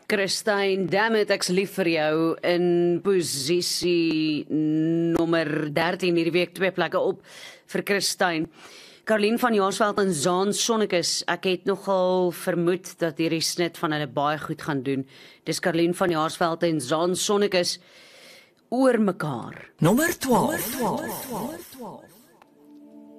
Christine, dammit, ek's lief vir jou in posisie nommer 13 hierdie week, 2 plekke op vir Christine. Caroline van Jaarsveld en Zaan Sonnekus, ek het nogal vermoed dat hierdie snit van hulle baie goed gaan doen. Dis Caroline van Jaarsveld en Zaan Sonnekus oor mekaar. Nommer 12.